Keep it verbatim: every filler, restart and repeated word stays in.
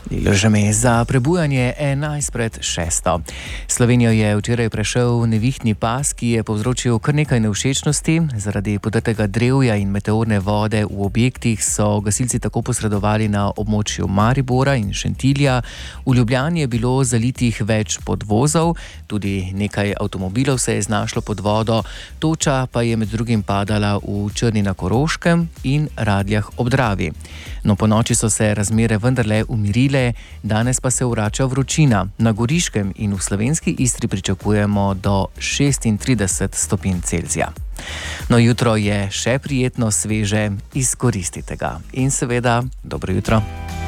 Ležeme za prebujanje enajst pred šesto. Slovenijo je včeraj prešel nevihtni pas, ki je povzročil kar nekaj nevšečnosti. Zaradi podrtega drevja in meteorne vode v objektih so gasilci tako posredovali na območju Maribora in Šentilja. V Ljubljani je bilo zalitih več podvozov, tudi nekaj avtomobilov se je znašlo pod vodo. Toča pa je med drugim padala v Črni na Koroškem in Radljah ob Dravi. No, po noči so se razmere vendarle umirile. Danes pa se vrača vročina. Na Goriškem in v slovenski Istri pričakujemo do šestintrideset stopinj Celzija. No, jutro je še prijetno sveže, izkoristite ga. In seveda, dobro jutro.